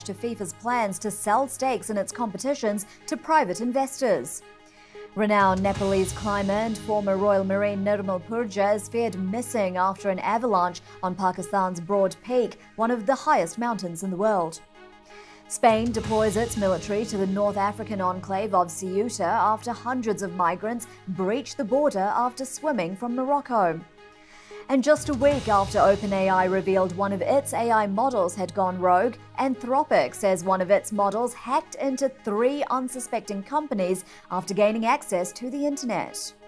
to FIFA's plans to sell stakes in its competitions to private investors. Renowned Nepalese climber and former Royal Marine Nirmal Purja is feared missing after an avalanche on Pakistan's Broad Peak, one of the highest mountains in the world. Spain deploys its military to the North African enclave of Ceuta after hundreds of migrants breached the border after swimming from Morocco. And just a week after OpenAI revealed one of its AI models had gone rogue, Anthropic says one of its models hacked into 3 unsuspecting companies after gaining access to the internet.